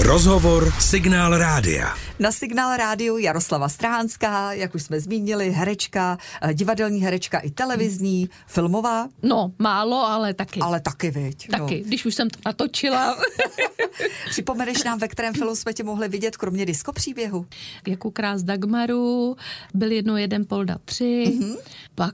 Rozhovor Signál Rádia. Na Signál Rádiu Jaroslava Strahánská, jak už jsme zmínili, herečka, divadelní herečka i televizní, filmová. No, málo, ale taky. Ale taky, viď? Taky, když už jsem to natočila. Připomeneš nám, ve kterém filmu jsme tě mohli vidět, kromě disko příběhu? Jako Krás Dagmaru, Byl jednou jeden Polda 3, pak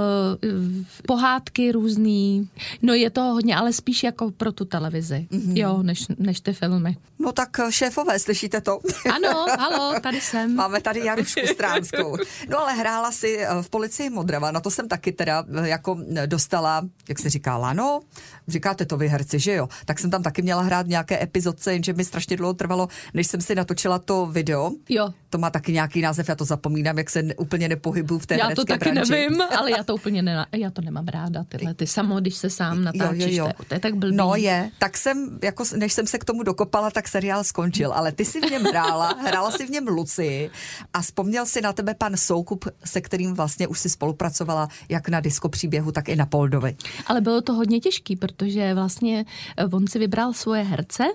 pohádky různý. No je to hodně, ale spíš jako pro tu televizi, jo, než ty filmy. No tak šéfové, slyšíte to? Ano, halo, tady jsem. Máme tady Jarušku Stránskou. No ale hrála si v Policii Modrava, na to jsem taky teda jako dostala, jak se říká, lano, říkáte to vy herci, že jo? Tak jsem tam taky měla hrát nějaké epizodce, jenže mi strašně dlouho trvalo, než jsem si natočila to video. Jo. To má taky nějaký název, já to zapomínám, jak se úplně nepohybuju v té herecké branži. Já to taky nevím, ale já to nemám ráda, ty samo, když se sám natáčíš, jo. To je tak blbý. No je, tak jsem, jako, než jsem se k tomu dokopala, tak seriál skončil, ale ty si v něm hrála si v něm Lucii a vzpomněl si na tebe pan Soukup, se kterým vlastně už si spolupracovala jak na disko příběhu, tak i na Poldovi. Ale bylo to hodně těžký, protože vlastně on si vybral svoje herce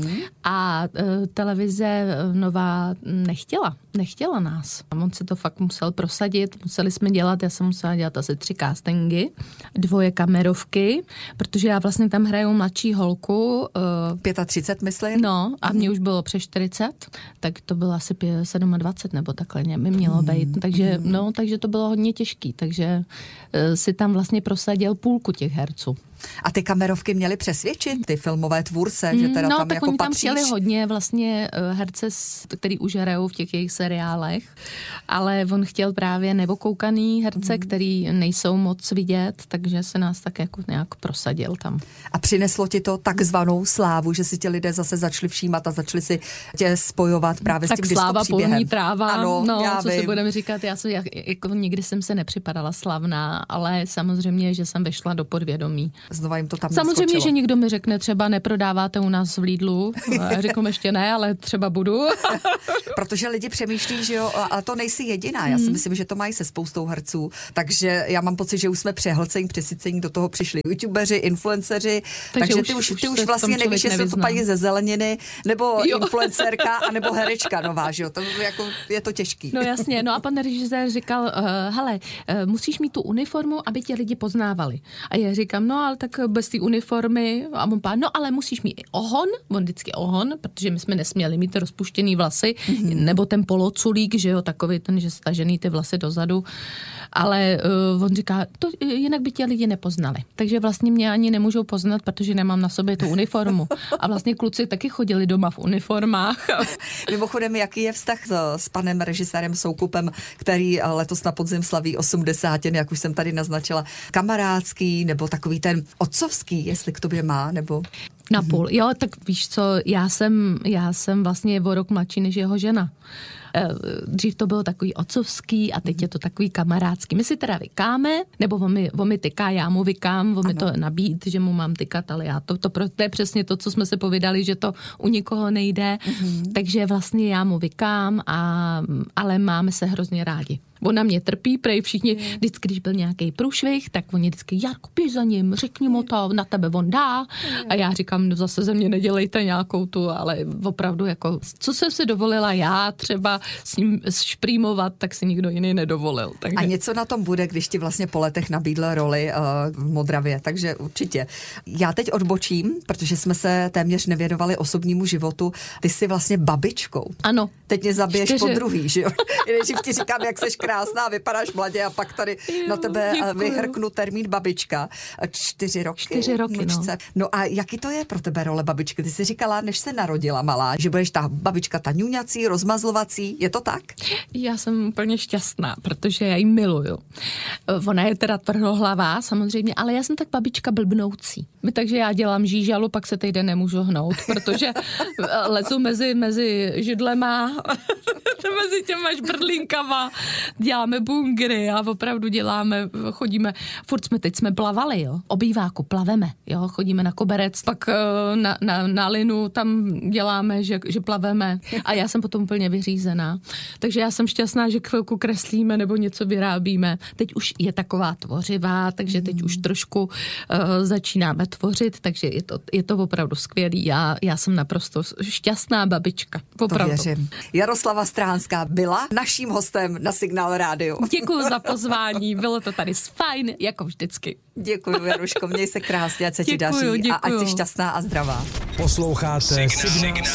a televize nová nechtěla nás. On si to fakt musel prosadit, museli jsme dělat, já jsem musela dělat asi 3 castingy, 2 kamerovky, protože já vlastně tam hraju mladší holku. 35, myslím? No, a mně už bylo přes 40, tak to bylo asi 27 nebo takhle mi mělo být, takže to bylo hodně těžký, takže si tam vlastně prosadil půlku těch herců. A ty kamerovky měly přesvědčit ty filmové tvůrce, že teda tam tak jako oni patříš? tam chtěli hodně vlastně herce, který už hrajou v těch jejich seriálech, ale on chtěl právě nevokoukaný herce, který nejsou moc vidět, takže se nás tak jako nějak prosadil tam. A přineslo ti to takzvanou slávu, že si tě lidé zase začali všímat a začali si tě spojovat právě tak s tím diskopříběhem? Tak sláva, polní tráva, ano, co si budeme říkat, jako nikdy jsem se nepřipadala slavná, ale samozřejmě, že jsem vešla do podvědomí. Znova jim to tam samozřejmě, naskočilo. že někdo mi řekne, třeba neprodáváte u nás v Lidlu. Já řeknu ještě ne, ale třeba budu. Protože lidi přemýšlí, že jo, a to nejsi jediná. Já si myslím, že to mají se spoustou herců. Takže já mám pocit, že už jsme přehlcení, přesycení, do toho přišli youtubeři, influenceři. Takže ty už vlastně nevíš, jestli to paní ze zeleniny, nebo influencerka, anebo herečka nová, že jo. To jako, je to těžký. No jasně, no a pan režisér říkal, hele, musíš mít tu uniformu, aby tě lidi poznávali. A já říkám, no ale tak bez té uniformy, a on pán, no ale musíš mít i ohon, on vždycky ohon, protože my jsme nesměli mít rozpuštěný vlasy, nebo ten poloculík, že jo, takový ten, že stažený ty vlasy dozadu, ale on říká, to jinak by tě lidi nepoznali. Takže vlastně mě ani nemůžou poznat, protože nemám na sobě tu uniformu. A vlastně kluci taky chodili doma v uniformách. Mimochodem, jaký je vztah s panem režisérem Soukupem, který letos na podzim slaví 80, jak už jsem tady naznačila, kamarádský, nebo takový ten otcovský, jestli k tobě má, nebo... Napůl. Jo, tak víš co, já jsem vlastně o rok mladší než jeho žena. Dřív to bylo takový otcovský a teď je to takový kamarádský. My si teda vykáme, nebo on mi tyká, já mu vykám, on mi to nabít, že mu mám tykat, ale já to je přesně to, co jsme se povídali, že to u nikoho nejde. Takže vlastně já mu vykám, ale máme se hrozně rádi. On na mě trpí, prej všichni, vždycky, když byl nějaký průšvih, tak oni vždycky, Jarko, běž za ním, řekni mu to, na tebe on dá. A já říkám, no zase ze mě nedělejte nějakou tu, ale opravdu jako, co jsem si dovolila já třeba s ním šprýmovat, tak si nikdo jiný nedovolil. Takže... A něco na tom bude, když ti vlastně po letech nabídl roli v Modravě, takže určitě. Já teď odbočím, protože jsme se téměř nevěnovali osobnímu životu. Ty jsi vlastně babičkou. Ano. Teď mě zabiješ po druhý, že jo? Nejdřív ti říkám, jak seš krásná, vypadáš mladě a pak tady na tebe vyhrknu termín babička. 4 roky. 4 roky, no a jaký to je pro tebe role babičky? Ty jsi říkala, než se narodila malá, že budeš ta babička taňuňací, rozmazlovací, je to tak? Já jsem úplně šťastná, protože já ji miluju. Ona je teda tvrdohlavá samozřejmě, ale já jsem tak babička blbnoucí. Takže já dělám žížalu, pak se týden nemůžu hnout, protože lezu mezi židlema mezi těma žbrdlinkama, děláme bungry a opravdu chodíme, teď jsme plavali, jo, obýváku plaveme, jo, chodíme na koberec, pak na linu tam děláme, že plaveme a já jsem potom úplně vyřízená. Takže já jsem šťastná, že chvilku kreslíme nebo něco vyrábíme. Teď už je taková tvořivá, takže teď už trošku začínáme tvořit, takže je to opravdu skvělý. Já jsem naprosto šťastná babička. Opravdu. To věřím. Jaroslava Stráhanská byla naším hostem na Signál rádiu. Děkuji za pozvání, bylo to tady fajn, jako vždycky. Děkuji, Jaruško, měj se krásně, ať se ti daří a ať jsi šťastná a zdravá. Posloucháte Signál.